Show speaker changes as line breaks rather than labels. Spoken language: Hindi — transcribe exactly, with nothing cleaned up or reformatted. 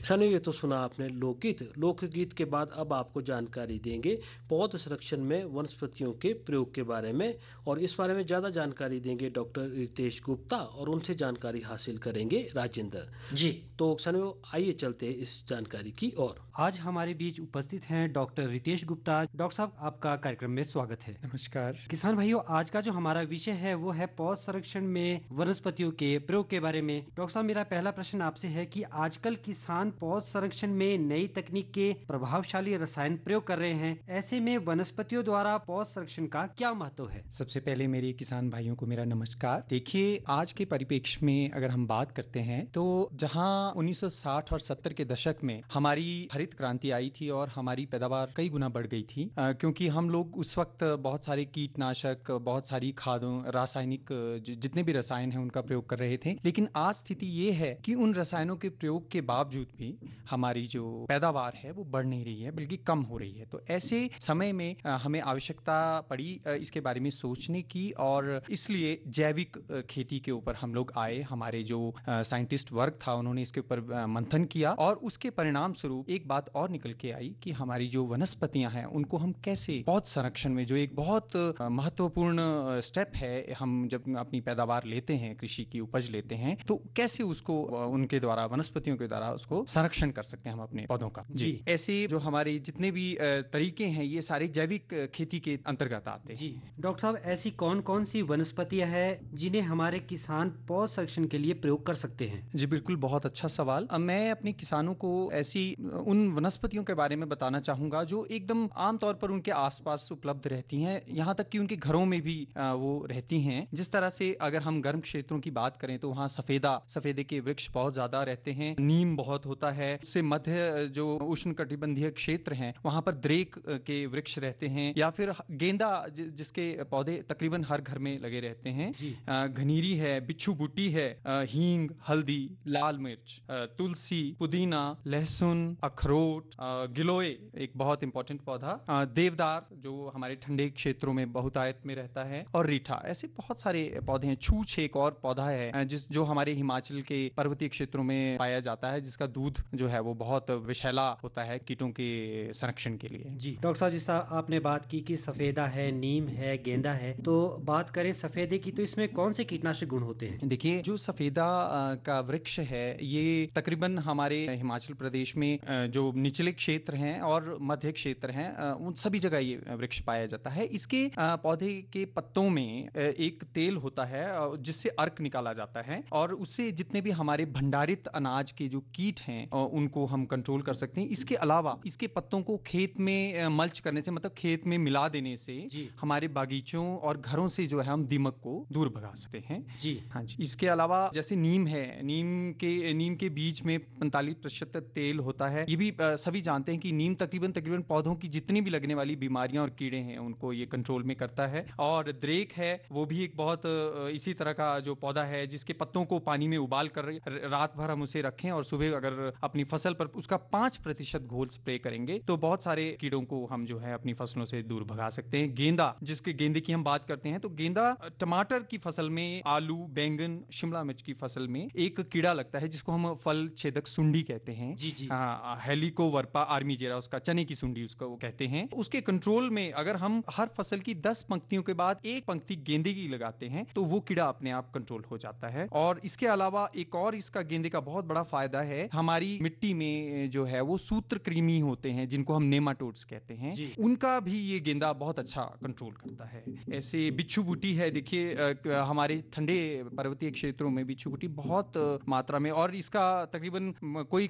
सनी, ये तो सुना आपने लोकगीत। लोकगीत के बाद अब आपको जानकारी देंगे पौध संरक्षण में वनस्पतियों के प्रयोग के बारे में, और इस बारे में ज्यादा जानकारी देंगे डॉक्टर रितेश गुप्ता, और उनसे जानकारी हासिल करेंगे राजेंद्र
जी।
तो सनी, आइए चलते हैं इस जानकारी की ओर।
आज हमारे बीच उपस्थित हैं डॉक्टर रितेश गुप्ता। डॉक्टर साहब, आपका कार्यक्रम में स्वागत है।
नमस्कार
किसान भाइयों, आज का जो हमारा विषय है वो है पौध संरक्षण में वनस्पतियों के प्रयोग के बारे में। डॉक्टर साहब, मेरा पहला प्रश्न आपसे है कि आजकल किसान पौध संरक्षण में नई तकनीक के प्रभावशाली रसायन प्रयोग कर रहे हैं, ऐसे में वनस्पतियों द्वारा पौध संरक्षण का क्या महत्व है?
सबसे पहले मेरे किसान भाइयों को मेरा नमस्कार। देखिए, आज के परिप्रेक्ष्य में अगर हम बात करते हैं तो जहां उन्नीस सौ साठ और सत्तर के दशक में हमारी हरित क्रांति आई थी और हमारी पैदावार कई गुना बढ़ गई थी, आ, क्योंकि हम लोग उस वक्त बहुत सारे कीटनाशक, बहुत सारी खादों, रासायनिक जितने भी रसायन हैं उनका प्रयोग कर रहे थे। लेकिन आज स्थिति ये है कि उन रसायनों के प्रयोग के बावजूद भी हमारी जो पैदावार है वो बढ़ नहीं रही है, बल्कि कम हो रही है। तो ऐसे समय में आ, हमें आवश्यकता पड़ी आ, इसके बारे में सोचने की, और इसलिए जैविक खेती के ऊपर हम लोग आए। हमारे जो साइंटिस्ट वर्ग था उन्होंने इसके ऊपर मंथन किया, और उसके परिणाम स्वरूप एक बात और निकल के आई कि हमारी जो वनस्पतियां हैं उनको हम कैसे पौध संरक्षण में, जो एक बहुत महत्वपूर्ण स्टेप है, हम जब अपनी पैदावार लेते हैं, कृषि की उपज लेते हैं, तो कैसे उसको उनके द्वारा, वनस्पतियों के द्वारा उसको संरक्षण कर सकते हैं हम अपने पौधों का। जी, जी। ऐसे जो हमारे जितने भी तरीके हैं ये सारे जैविक खेती के अंतर्गत आते हैं।
जी डॉक्टर साहब, ऐसी कौन कौन सी वनस्पतियां हैं जिन्हें हमारे किसान पौध संरक्षण के लिए प्रयोग कर सकते हैं?
जी बिल्कुल, बहुत अच्छा सवाल। मैं अपने किसानों को ऐसी उन वनस्पतियों के बारे में बताना चाहूंगा जो एकदम आमतौर पर उनके आसपास उपलब्ध रहती हैं, यहाँ तक कि उनके घरों में भी वो रहती हैं। जिस तरह से अगर हम गर्म क्षेत्रों की बात करें तो वहाँ सफेदा सफेदे के वृक्ष बहुत ज्यादा रहते हैं, नीम बहुत होता है। उससे मध्य जो उष्ण कटिबंधीय क्षेत्र हैं वहां पर द्रेक के वृक्ष रहते हैं, या फिर गेंदा जिसके पौधे तकरीबन हर घर में लगे रहते हैं, घनीरी है, बिच्छू बुट्टी है, हींग, हल्दी, लाल मिर्च, तुलसी, पुदीना, लहसुन, अखरोट, गिलोय एक बहुत इंपॉर्टेंट पौधा, देवदार जो हमारे ठंडे क्षेत्रों में बहुतायत में रहता है, और रीठा। ऐसे बहुत सारे पौधे हैं। छूछ एक और पौधा है जिस जो हमारे हिमाचल के पर्वतीय क्षेत्रों में पाया जाता है, जिसका दूध जो है वो बहुत विषैला होता है कीटों के संरक्षण के लिए।
जी डॉक्टर साहब, जैसा आपने बात की कि सफेदा है, नीम है, गेंदा है, तो बात करें सफेदे की तो इसमें कौन से कीटनाशक गुण होते हैं?
देखिए, जो सफेदा का वृक्ष है ये तकरीबन हमारे हिमाचल प्रदेश में जो निचले क्षेत्र हैं और मध्य क्षेत्र हैं उन सभी जगह ये वृक्ष पाया जाता है। इसके पौधे के पत्तों में एक तेल होता है जिससे अर्क निकाला जाता है, और उससे जितने भी हमारे भंडारित अनाज के जो कीट हैं उनको हम कंट्रोल कर सकते हैं। इसके अलावा इसके पत्तों को खेत में मल्च करने से, मतलब खेत में मिला देने से हमारे बागीचों और घरों से जो है हम दीमक को दूर भगा सकते हैं।
जी
हाँ जी। इसके अलावा जैसे नीम है, नीम के नीम के बीज में पैंतालीस प्रतिशत तेल होता है। ये भी आ, सभी जानते हैं कि नीम तकरीबन तकरीबन पौधों की जितनी भी लगने वाली बीमारियां और कीड़े हैं उनको ये कंट्रोल में करता है। और द्रेक है, वो भी एक बहुत इसी तरह का जो पौधा है जिसके पत्तों को पानी में उबाल कर रात भर हम उसे रखें और सुबह अगर अपनी फसल पर उसका पांच प्रतिशत घोल स्प्रे करेंगे तो बहुत सारे कीड़ों को हम जो है अपनी फसलों से दूर भगा सकते हैं। गेंदा, जिसके गेंदे की हम बात करते हैं, तो गेंदा टमाटर की फसल में, आलू, बैंगन, शिमला मिर्च की फसल में एक कीड़ा लगता है जिसको हम फल छेदक सुंडी कहते हैं।
जी जी
हेलिकोवर्पा आर्मीजेरा, उसका चने की सुंडी उसका वो कहते हैं। उसके कंट्रोल में अगर हम हर फसल की दस पंक्तियों के बाद एक पंक्ति गेंदे की लगाते हैं तो वो कीड़ा अपने आप कंट्रोल हो जाता है। और इसके अलावा एक और इसका गेंदे का बहुत बड़ा फायदा है, हमारी मिट्टी में जो है वो सूत्रकृमि होते हैं जिनको हम नेमाटोड्स कहते हैं, उनका भी ये गेंदा बहुत अच्छा कंट्रोल करता है। ऐसे बिच्छू बूटी है, देखिए हमारे ठंडे पर्वतीय क्षेत्रों में बिच्छू बूटी बहुत मात्रा में, और इसका तकरीबन कोई